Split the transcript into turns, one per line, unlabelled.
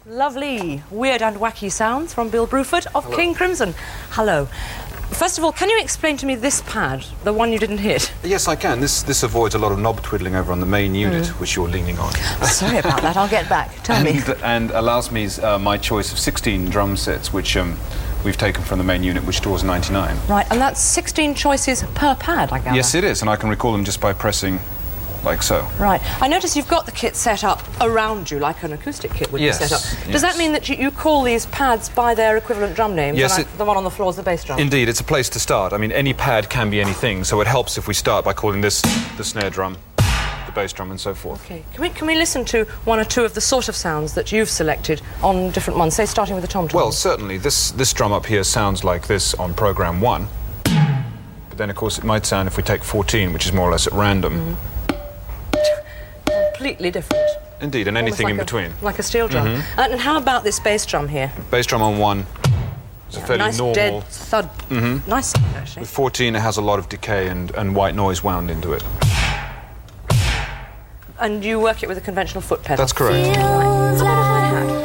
Lovely, weird and wacky sounds from Bill Bruford of
Hello.
King Crimson. Hello. First of all, can you explain to me this pad, the one you didn't hit?
Yes, I can. This avoids a lot of knob twiddling over on the main unit, which you're leaning on.
Sorry about that, I'll get back. Tell me.
And allows me my choice of 16 drum sets, which we've taken from the main unit, which draws 99.
Right, and that's 16 choices per pad, I gather?
Yes, it is, and I can recall them just by pressing like so.
Right. I notice you've got the kit set up around you, like an acoustic kit would be set up. Does that mean that you call these pads by their equivalent drum names?
Yes.
The one on the floor is the bass drum?
Indeed, it's a place to start. I mean, any pad can be anything, so it helps if we start by calling this the snare drum, the bass drum, and so forth.
OK. Can we listen to one or two of the sort of sounds that you've selected on different ones, say, starting with the tom-tom?
Well, certainly. This drum up here sounds like this on program 1. But then, of course, it might sound, if we take 14, which is more or less at random...
Completely different.
Indeed, and anything
like
in between.
Like a steel drum. And how about this bass drum here?
Bass drum on 1 is a fairly
nice
normal...
dead thud. Nice sound, actually.
With 14, it has a lot of decay and white noise wound into it.
And you work it with a conventional foot pedal?
That's correct.
Right. How about a hi-hat?